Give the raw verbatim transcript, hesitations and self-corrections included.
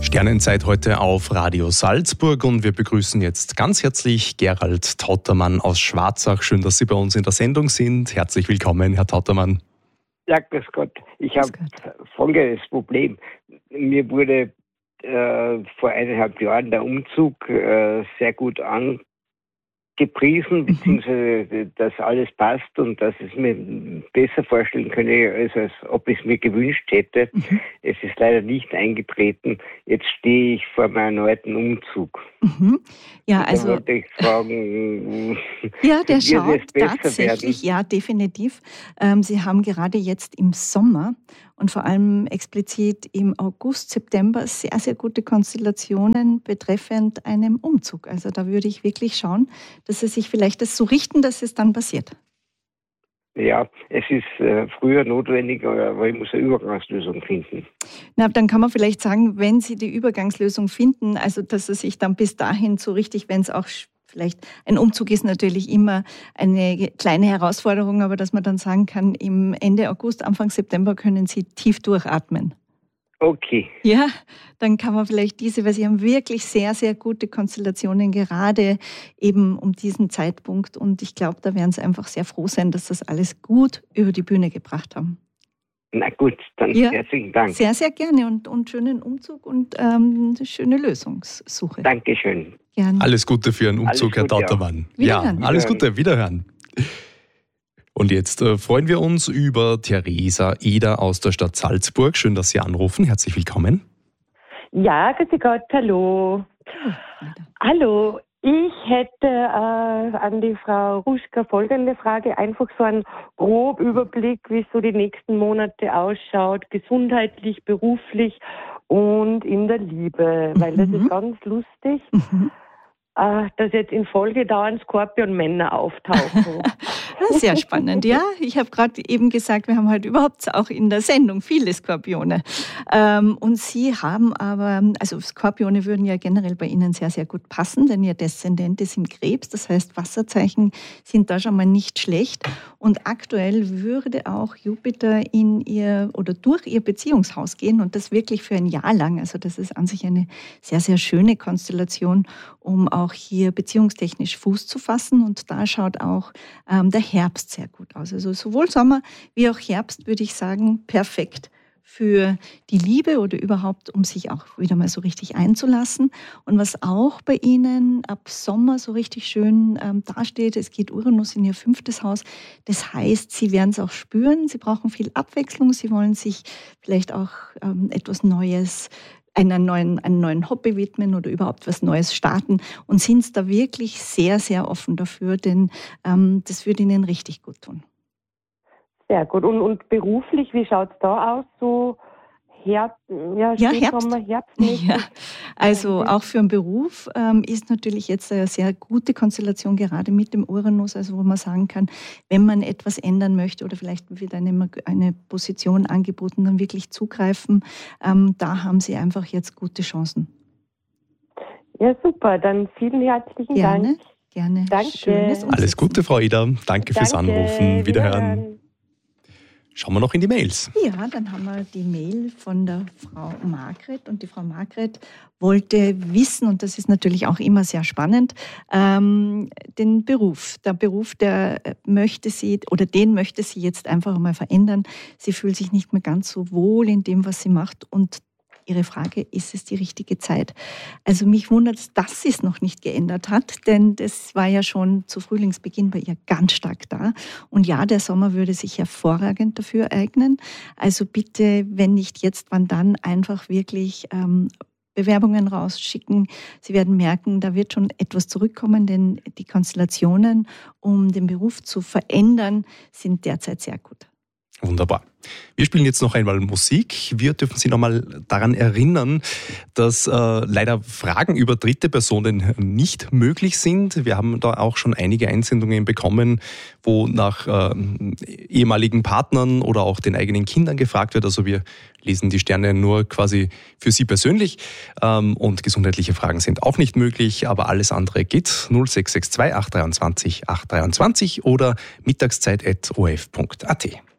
Sternenzeit heute auf Radio Salzburg und wir begrüßen jetzt ganz herzlich Gerald Tautermann aus Schwarzach. Schön, dass Sie bei uns in der Sendung sind. Herzlich willkommen, Herr Tautermann. Ja, grüß Gott. Ich habe folgendes Problem. Mir wurde äh, vor eineinhalb Jahren der Umzug äh, sehr gut angepriesen, beziehungsweise dass alles passt und dass ich es mir besser vorstellen könnte, als, als ob ich es mir gewünscht hätte. Mhm. Es ist leider nicht eingetreten. Jetzt stehe ich vor meinem erneuten Umzug. Mhm. Ja, also. Da wollte ich fragen, ja, der schaut tatsächlich, werden? Ja, definitiv. Ähm, Sie haben gerade jetzt im Sommer und vor allem explizit im August, September sehr, sehr gute Konstellationen betreffend einem Umzug. Also da würde ich wirklich schauen, dass Sie sich vielleicht das so richten, dass es dann passiert. Ja, es ist äh, früher notwendig, aber ich muss eine Übergangslösung finden. Na, dann kann man vielleicht sagen, wenn Sie die Übergangslösung finden, also dass er sich dann bis dahin so richtig, wenn es auch vielleicht ein Umzug ist, natürlich immer eine kleine Herausforderung, aber dass man dann sagen kann, im Ende August, Anfang September können Sie tief durchatmen. Okay. Ja, dann kann man vielleicht diese, weil Sie haben wirklich sehr, sehr gute Konstellationen, gerade eben um diesen Zeitpunkt. Und ich glaube, da werden Sie einfach sehr froh sein, dass das alles gut über die Bühne gebracht haben. Na gut, dann ja, herzlichen Dank. Sehr, sehr gerne und, und schönen Umzug und ähm, schöne Lösungssuche. Dankeschön. Gerne. Alles Gute für Ihren Umzug, Herr Tautermann. Ja, alles Gute, wiederhören. Und jetzt äh, freuen wir uns über Theresa Eder aus der Stadt Salzburg. Schön, dass Sie anrufen. Herzlich willkommen. Ja, grüß Gott, hallo. Oh, hallo, ich hätte äh, an die Frau Ruschka folgende Frage. Einfach so einen groben Überblick, wie so die nächsten Monate ausschaut, gesundheitlich, beruflich und in der Liebe. Weil das ist ganz lustig. Mhm. Dass jetzt in Folge dauernd Skorpion-Männer auftauchen. Sehr spannend, ja. Ich habe gerade eben gesagt, wir haben halt überhaupt auch in der Sendung viele Skorpione. Und Sie haben aber, also Skorpione würden ja generell bei Ihnen sehr, sehr gut passen, denn Ihr Deszendent ist im Krebs, das heißt Wasserzeichen sind da schon mal nicht schlecht. Und aktuell würde auch Jupiter in Ihr oder durch Ihr Beziehungshaus gehen und das wirklich für ein Jahr lang. Also das ist an sich eine sehr, sehr schöne Konstellation, um auch auch hier beziehungstechnisch Fuß zu fassen und da schaut auch ähm, der Herbst sehr gut aus. Also sowohl Sommer wie auch Herbst würde ich sagen, perfekt für die Liebe oder überhaupt, um sich auch wieder mal so richtig einzulassen. Und was auch bei Ihnen ab Sommer so richtig schön ähm, dasteht, es geht Uranus in Ihr fünftes Haus. Das heißt, Sie werden es auch spüren, Sie brauchen viel Abwechslung, Sie wollen sich vielleicht auch ähm, etwas Neues einen neuen, einen neuen Hobby widmen oder überhaupt was Neues starten und sind da wirklich sehr, sehr offen dafür, denn ähm, das würde Ihnen richtig gut tun. Sehr gut. Und, und beruflich, wie schaut es da aus? So Herbst, ja, ja, Herbst. Sommer, Herbst ja. Also auch für den Beruf ähm, ist natürlich jetzt eine sehr gute Konstellation, gerade mit dem Uranus, also wo man sagen kann, wenn man etwas ändern möchte oder vielleicht wird eine, eine Position angeboten, dann wirklich zugreifen. Ähm, da haben Sie einfach jetzt gute Chancen. Ja, super. Dann vielen herzlichen gerne, Dank. Gerne, Danke. Schönes Alles Gute, Frau Eder. Danke, Danke fürs Anrufen. Wiederhören. Wiederhören. Schauen wir noch in die Mails. Ja, dann haben wir die Mail von der Frau Margret und die Frau Margret wollte wissen, und das ist natürlich auch immer sehr spannend, ähm, den Beruf. Der Beruf, der möchte sie oder den möchte sie jetzt einfach mal verändern. Sie fühlt sich nicht mehr ganz so wohl in dem, was sie macht und Ihre Frage, ist es die richtige Zeit? Also mich wundert es, dass sie es noch nicht geändert hat, denn das war ja schon zu Frühlingsbeginn bei ihr ganz stark da. Und ja, der Sommer würde sich hervorragend dafür eignen. Also bitte, wenn nicht jetzt, wann dann, einfach wirklich ähm, Bewerbungen rausschicken. Sie werden merken, da wird schon etwas zurückkommen, denn die Konstellationen, um den Beruf zu verändern, sind derzeit sehr gut. Wunderbar. Wir spielen jetzt noch einmal Musik. Wir dürfen Sie noch mal daran erinnern, dass äh, leider Fragen über dritte Personen nicht möglich sind. Wir haben da auch schon einige Einsendungen bekommen, wo nach äh, ehemaligen Partnern oder auch den eigenen Kindern gefragt wird. Also wir lesen die Sterne nur quasi für Sie persönlich. Ähm, und gesundheitliche Fragen sind auch nicht möglich, aber alles andere geht. null sechs sechs zwei acht zwei drei acht zwei acht zwei oder mittagszeit at o f punkt a t.